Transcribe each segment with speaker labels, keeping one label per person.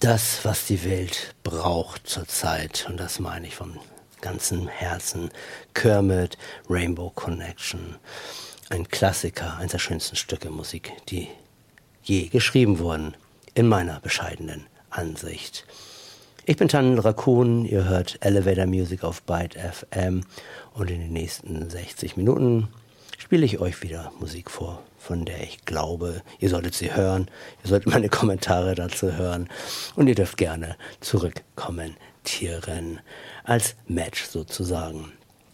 Speaker 1: das, was die Welt braucht zurzeit. Und das meine ich von ganzem Herzen. Kermit, Rainbow Connection. Ein Klassiker, eines der schönsten Stücke Musik, die je geschrieben wurden, in meiner bescheidenen Ansicht. Ich bin Tannen Raccoon, ihr hört Elevator Music auf Byte FM und in den nächsten 60 Minuten spiele ich euch wieder Musik vor, von der ich glaube, ihr solltet sie hören, ihr solltet meine Kommentare dazu hören und ihr dürft gerne zurückkommentieren, als Match sozusagen.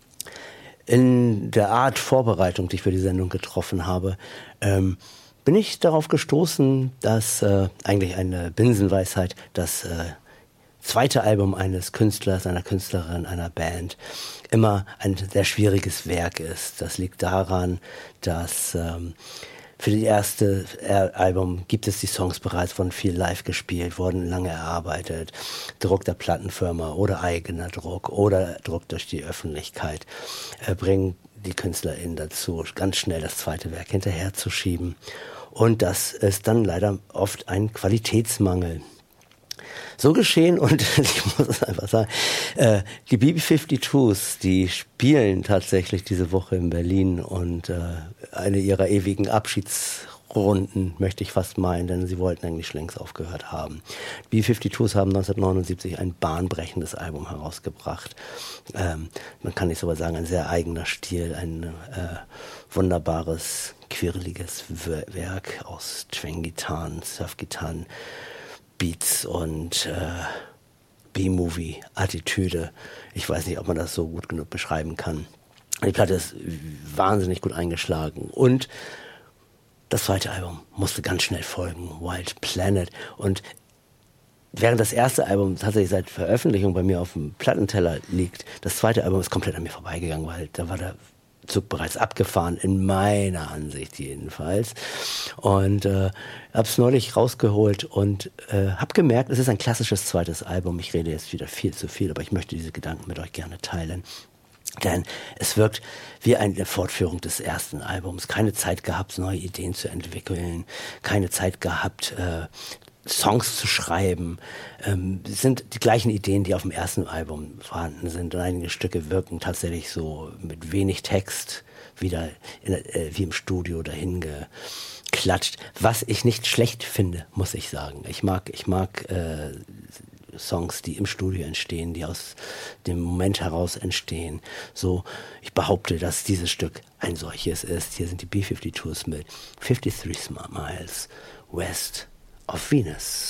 Speaker 1: In der Art Vorbereitung, die ich für die Sendung getroffen habe, bin ich darauf gestoßen, dass eigentlich eine Binsenweisheit, das zweite Album eines Künstlers, einer Künstlerin, einer Band immer ein sehr schwieriges Werk ist. Das liegt daran, dass für das erste Album gibt es die Songs bereits von viel live gespielt, wurden lange erarbeitet. Druck der Plattenfirma oder eigener Druck oder Druck durch die Öffentlichkeit bringen die KünstlerInnen dazu, ganz schnell das zweite Werk hinterherzuschieben. Und das ist dann leider oft ein Qualitätsmangel. So geschehen, und ich muss es einfach sagen, die B-52s, die spielen tatsächlich diese Woche in Berlin und eine ihrer ewigen Abschiedsrunden, möchte ich fast meinen, denn sie wollten eigentlich längst aufgehört haben. Die B-52s haben 1979 ein bahnbrechendes Album herausgebracht. Man kann nicht so sagen, ein sehr eigener Stil, ein wunderbares, quirliges Werk aus Twang-Gitarren, Surf-Gitarren, Beats und B-Movie-Attitüde. Ich weiß nicht, ob man das so gut genug beschreiben kann. Die Platte ist wahnsinnig gut eingeschlagen und das zweite Album musste ganz schnell folgen, Wild Planet. Und während das erste Album tatsächlich seit Veröffentlichung bei mir auf dem Plattenteller liegt, das zweite Album ist komplett an mir vorbeigegangen, weil da war der Zug bereits abgefahren, in meiner Ansicht jedenfalls. Und habe es neulich rausgeholt und habe gemerkt, es ist ein klassisches zweites Album. Ich rede jetzt wieder viel zu viel, aber ich möchte diese Gedanken mit euch gerne teilen. Denn es wirkt wie eine Fortführung des ersten Albums. Keine Zeit gehabt, neue Ideen zu entwickeln. Keine Zeit gehabt, Songs zu schreiben. Es sind die gleichen Ideen, die auf dem ersten Album vorhanden sind. Und einige Stücke wirken tatsächlich so mit wenig Text wieder wie im Studio dahin geklatscht. Was ich nicht schlecht finde, muss ich sagen. Ich mag Songs, die im Studio entstehen, die aus dem Moment heraus entstehen. So, ich behaupte, dass dieses Stück ein solches ist. Hier sind die B-52s mit 53 Miles West of Venus.